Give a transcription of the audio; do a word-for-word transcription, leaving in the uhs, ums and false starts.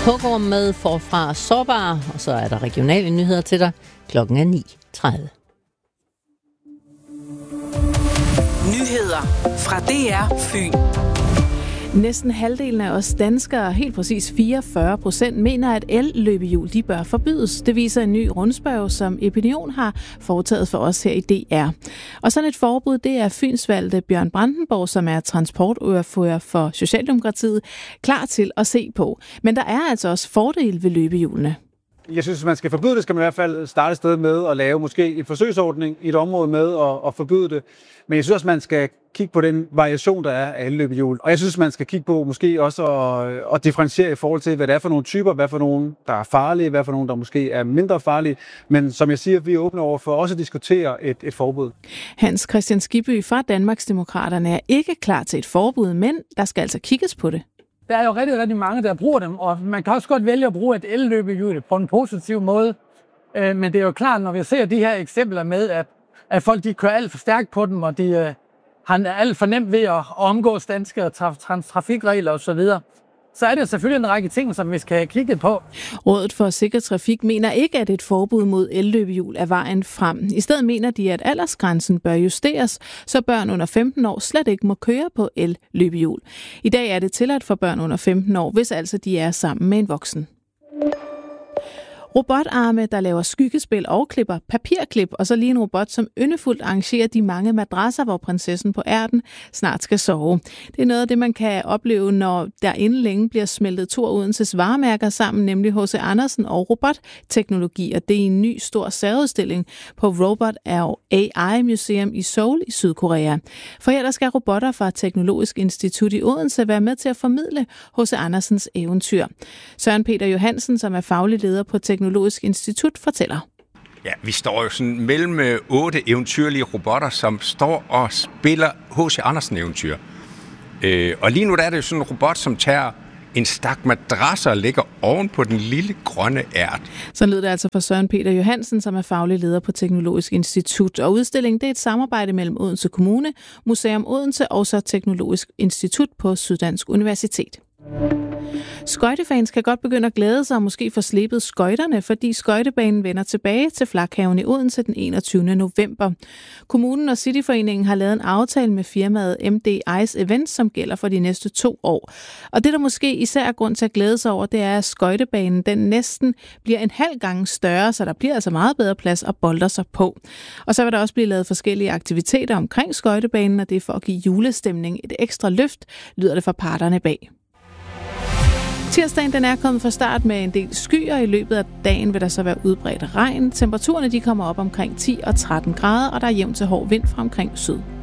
Hågård med Forfra Sårbare, og så er der regionale nyheder til dig. Klokken er ni tredive. Nyheder fra D R Fyn. Næsten halvdelen af os danskere, helt præcis fireogfyrre procent, mener, at el-løbehjul de bør forbydes. Det viser en ny rundspørge, som Epinion har foretaget for os her i D R. Og sådan et forbud, det er Fynsvalgte Bjørn Brandenborg, som er transportordfører for Socialdemokratiet, klar til at se på. Men der er altså også fordele ved løbehjulene. Jeg synes, hvis man skal forbyde det, skal man i hvert fald starte et sted med at lave måske en forsøgsordning i et område med at, at forbyde det. Men jeg synes også, man skal kigge på den variation, der er af elløbehjul. Og jeg synes, man skal kigge på måske også at, at differentiere i forhold til, hvad det er for nogle typer, hvad for nogle, der er farlige, hvad for nogle, der måske er mindre farlige. Men som jeg siger, vi er åbne over for også at diskutere et, et forbud. Hans Christian Skibby fra Danmarksdemokraterne er ikke klar til et forbud, men der skal altså kigges på det. Der er jo rigtig, rigtig mange, der bruger dem, og man kan også godt vælge at bruge et elløbehjul på en positiv måde. Men det er jo klart, når vi ser de her eksempler med, at, at folk de kører alt for stærkt på dem, og de uh, har alt for nemt ved at omgås danske traf- trafikregler osv., så er det selvfølgelig en række ting, som vi skal have kigget på. Rådet for Sikker Trafik mener ikke, at et forbud mod elløbehjul er vejen frem. I stedet mener de, at aldersgrænsen bør justeres, så børn under femten år slet ikke må køre på elløbehjul. I dag er det tilladt for børn under femten år, hvis altså de er sammen med en voksen. Robotarme, der laver skyggespil og klipper papirklip, og så lige en robot, som yndefuldt arrangerer de mange madrasser, hvor prinsessen på ærten snart skal sove. Det er noget af det, man kan opleve, når der inden længe bliver smeltet to af Odenses varemærker sammen, nemlig H C Andersen og robotteknologi, og det er en ny stor særudstilling på Robot A I Museum i Seoul i Sydkorea. For her der skal robotter fra Teknologisk Institut i Odense være med til at formidle H C Andersens eventyr. Søren Peter Johansen, som er faglig leder på Teknologisk Teknologisk Institut, fortæller. Ja, vi står jo sådan mellem otte eventyrlige robotter, som står og spiller H C Andersen-eventyr. Øh, og lige nu der er det jo sådan en robot, som tager en stak madrasser og ligger oven på den lille grønne ært. Så lød det altså fra Søren Peter Johansen, som er faglig leder på Teknologisk Institut. Og udstillingen det er et samarbejde mellem Odense Kommune, Museum Odense og så Teknologisk Institut på Syddansk Universitet. Skøjtefans kan godt begynde at glæde sig og måske få slebet skøjterne, fordi skøjtebanen vender tilbage til Flakhaven i Odense den enogtyvende november. Kommunen og Cityforeningen har lavet en aftale med firmaet M D Ice Events, som gælder for de næste to år. Og det, der måske især er grund til at glæde sig over, det er, at skøjtebanen den næsten bliver en halv gang større, så der bliver altså meget bedre plads at boltre sig på. Og så vil der også blive lavet forskellige aktiviteter omkring skøjtebanen, og det er for at give julestemning et ekstra løft, lyder det fra parterne bag. Tirsdagen den er kommet fra start med en del skyer. I løbet af dagen vil der så være udbredt regn. Temperaturerne de kommer op omkring ti og tretten grader, og der er jævnt til hård vind fra omkring syd.